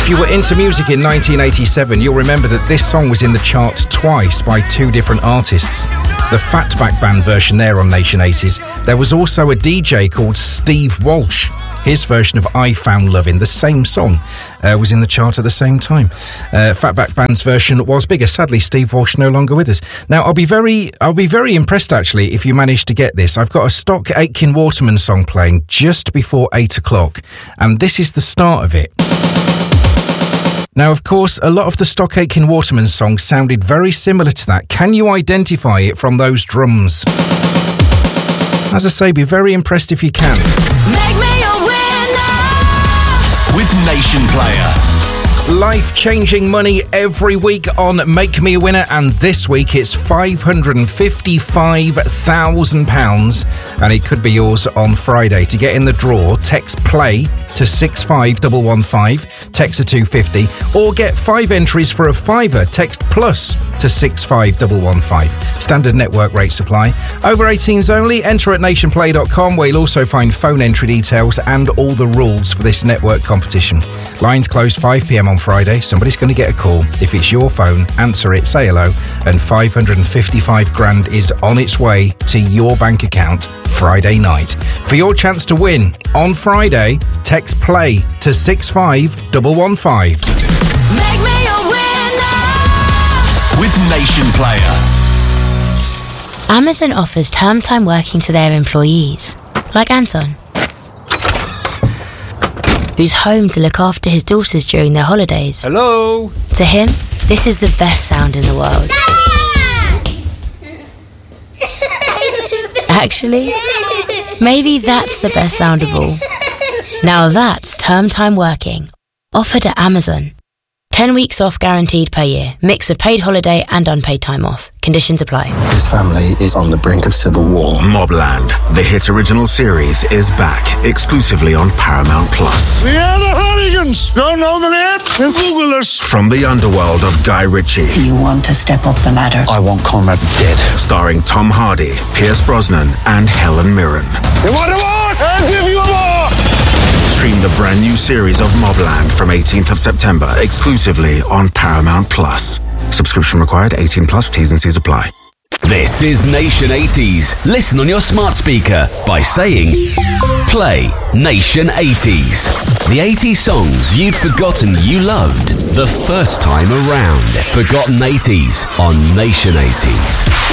If you were into music in 1987, you'll remember that this song was in the charts twice by two different artists. The Fatback Band version there on Nation 80s. There was also a DJ called Steve Walsh. His version of I Found Love in the same song was in the chart at the same time. Fatback Band's version was bigger. Sadly, Steve Walsh no longer with us. Now, I'll be very impressed actually if you manage to get this. I've got a stock Aitken Waterman song playing just before 8 o'clock, and this is the start of it. Now, of course, a lot of the stock Aitken Waterman songs sounded very similar to that. Can you identify it from those drums? As I say, be very impressed if you can. Make me a winner with Nation Player. Life-changing money every week on Make Me a Winner, and this week it's £555,000, and it could be yours on Friday. To get in the draw, text PLAY to 65115, text a 250, or get 5 entries for a fiver, text PLUS to 65115. Standard network rate supply. Over 18s only. Enter at nationplay.com, where you'll also find phone entry details and all the rules for this network competition. Lines close 5 p.m. on Friday. Somebody's going to get a call. If it's your phone, answer it, say hello, and 555 grand is on its way to your bank account Friday night. For your chance to win on Friday, text PLAY to 65115. Make me a winner with Nation Player. Amazon offers term time working to their employees, like Anton, who's home to look after his daughters during their holidays. Hello? To him, this is the best sound in the world. Actually, maybe that's the best sound of all. Now that's term time working, offered at Amazon. 10 weeks off guaranteed per year. Mix of paid holiday and unpaid time off. Conditions apply. His family is on the brink of civil war. Mobland, the hit original series, is back exclusively on Paramount Plus. We are the hooligans. Don't know the name? Then Google us. From the underworld of Guy Ritchie. Do you want to step up the ladder? I want Conrad dead. Starring Tom Hardy, Pierce Brosnan, and Helen Mirren. You want a war? I'll give you a war. Stream the brand new series of Mobland from 18th of September exclusively on Paramount Plus. Subscription required, 18 plus, T's and C's apply. This is Nation 80s. Listen on your smart speaker by saying Play Nation 80s. The 80s songs you'd forgotten you loved the first time around. Forgotten 80s on Nation 80s.